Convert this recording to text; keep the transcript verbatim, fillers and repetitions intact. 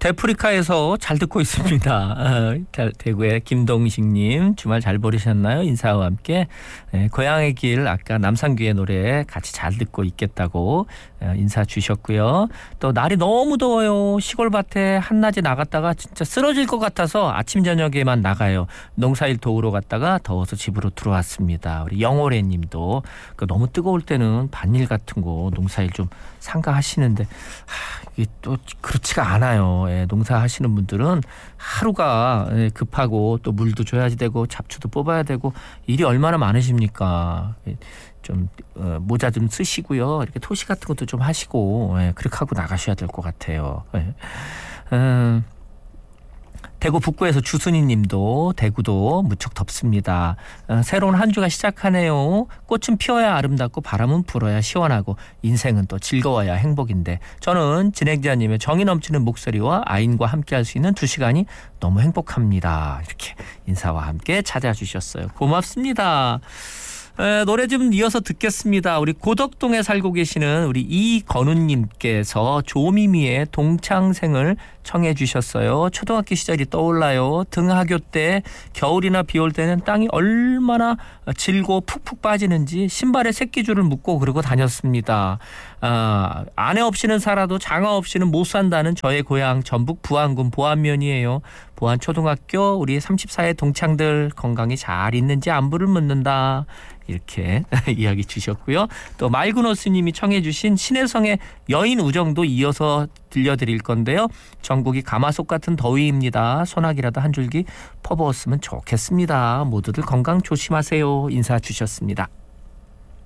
데프리카에서 잘 듣고 있습니다. 어, 대구의 김동식님 주말 잘 보내셨나요? 인사와 함께 네, 고향의 길 아까 남상규의 노래 같이 잘 듣고 있겠다고 어, 인사 주셨고요. 또 날이 너무 더워요. 시골밭에 한낮에 나갔다가 진짜 쓰러질 것 같아서 아침 저녁에만 나가요. 농사일 도우러 갔다가 더워서 집으로 들어왔습니다. 우리 영호래님도 그 너무 뜨거울 때는 밭일 같은 거 농사일 좀 삼가하시는데 하, 이게 또 그렇지가 않아요. 예, 농사하시는 분들은 하루가 급하고 또 물도 줘야지 되고 잡초도 뽑아야 되고 일이 얼마나 많으십니까. 좀 어, 모자 좀 쓰시고요. 이렇게 토시 같은 것도 좀 하시고 예, 그렇게 하고 나가셔야 될 것 같아요. 예. 음. 대구 북구에서 주순이 님도 대구도 무척 덥습니다. 어, 새로운 한 주가 시작하네요. 꽃은 피어야 아름답고 바람은 불어야 시원하고 인생은 또 즐거워야 행복인데 저는 진행자님의 정이 넘치는 목소리와 아인과 함께할 수 있는 두 시간이 너무 행복합니다. 이렇게 인사와 함께 찾아주셨어요. 고맙습니다. 에, 노래 좀 이어서 듣겠습니다. 우리 고덕동에 살고 계시는 우리 이건우님께서 조미미의 동창생을 청해 주셨어요. 초등학교 시절이 떠올라요. 등하교 때 겨울이나 비 올 때는 땅이 얼마나 질고 푹푹 빠지는지 신발에 새끼줄을 묶고 그러고 다녔습니다. 아, 아내 없이는 살아도 장화 없이는 못 산다는 저의 고향 전북 부안군 보안면이에요. 보안 초등학교 우리 삼십사 회 동창들 건강히 잘 있는지 안부를 묻는다. 이렇게 이야기 주셨고요. 또 말구노스님이 청해 주신 신혜성의 여인 우정도 이어서 들려드릴 건데요. 전국이 가마솥 같은 더위입니다. 소나기라도 한 줄기 퍼부었으면 좋겠습니다. 모두들 건강 조심하세요. 인사 주셨습니다.